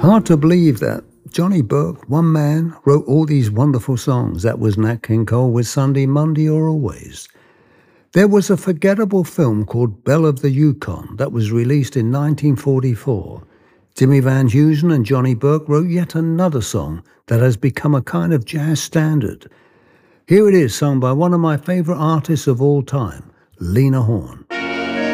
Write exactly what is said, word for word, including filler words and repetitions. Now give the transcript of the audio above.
Hard to believe that Johnny Burke, one man, wrote all these wonderful songs. That was Nat King Cole with Sunday, Monday or Always. There was a forgettable film called Belle of the Yukon that was released in nineteen forty-four. Jimmy Van Heusen and Johnny Burke wrote yet another song that has become a kind of jazz standard. Here it is, sung by one of my favourite artists of all time, Lena Horne.